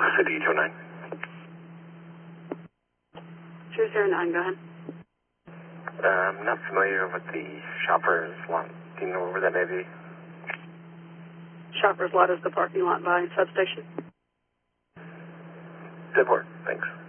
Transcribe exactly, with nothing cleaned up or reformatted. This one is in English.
City two nine. two zero nine, go ahead. Uh, I'm not familiar with the Shoppers lot. Do you know where that may be? Shoppers lot is the parking lot by substation. Good work. Thanks.